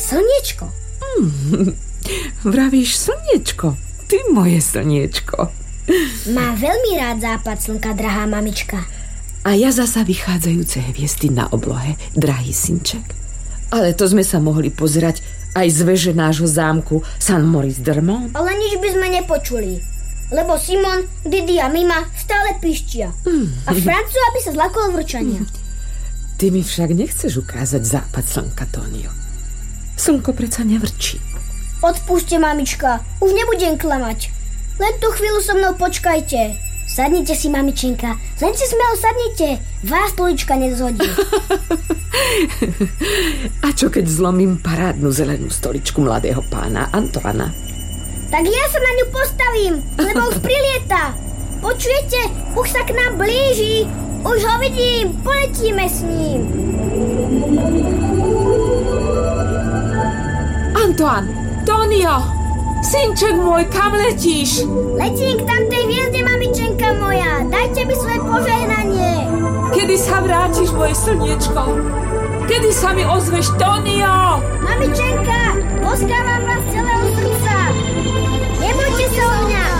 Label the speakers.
Speaker 1: Slniečko.
Speaker 2: Vravíš slniečko? Ty moje slniečko.
Speaker 1: Má veľmi rád západ slnka, drahá mamička.
Speaker 2: A ja zasa vychádzajúce hviezdy na oblohe, drahý synček. Ale to sme sa mohli pozerať aj z veže nášho zámku San Maurice d'Ermont.
Speaker 1: Ale nič by sme nepočuli. Lebo Simon, Didi a Mima stále pištia. A Francu, aby sa zlakol vrčania.
Speaker 2: Ty mi však nechceš ukázať západ slnka, Tonio. Slnko predsa nevrčí.
Speaker 1: Odpúšte, mamička, už nebudem klamať. Len tú chvíľu so mnou počkajte. Sadnite si, mamičenka, len si smelo sadnite. Vás stolička nezhodí.
Speaker 2: A čo keď zlomím parádnu zelenú stoličku mladého pána Antoana?
Speaker 1: Tak ja sa na ňu postavím, lebo už prilieta. Počujete, už sa k nám blíži. Už ho vidím, poletíme s ním.
Speaker 2: Antoine, Tonio, synček môj, kam letíš?
Speaker 1: Letím k tamtej hviezde, mamičenka moja. Dajte mi svoje požehnanie.
Speaker 2: Kedy sa vrátiš, moje slniečko? Kedy sa mi ozveš, Tonio?
Speaker 1: Mamičenka, poskávam vás celého srdca. Nebojte sa o mňa.